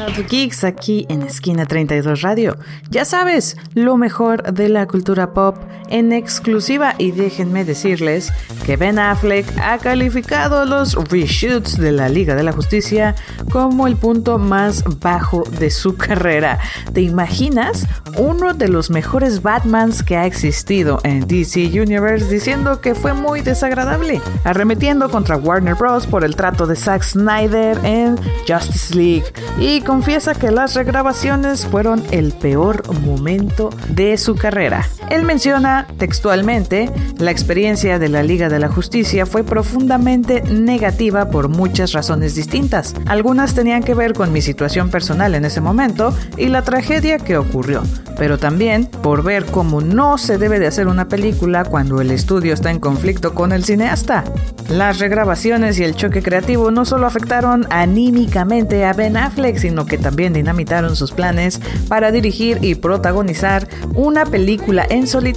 Geeks aquí en Esquina 32 Radio. Ya sabes, lo mejor de la cultura pop en exclusiva, y déjenme decirles que Ben Affleck ha calificado los reshoots de la Liga de la Justicia como el punto más bajo de su carrera. ¿Te imaginas? Uno de los mejores Batmans que ha existido en DC Universe diciendo que fue muy desagradable, arremetiendo contra Warner Bros. Por el trato de Zack Snyder en Justice League, y confiesa que las regrabaciones fueron el peor momento de su carrera. Él menciona textualmente: la experiencia de la Liga de la Justicia fue profundamente negativa por muchas razones distintas. Algunas tenían que ver con mi situación personal en ese momento y la tragedia que ocurrió, pero también por ver cómo no se debe de hacer una película cuando el estudio está en conflicto con el cineasta. Las regrabaciones y el choque creativo no solo afectaron anímicamente a Ben Affleck, sino que también dinamitaron sus planes para dirigir y protagonizar una película en solitario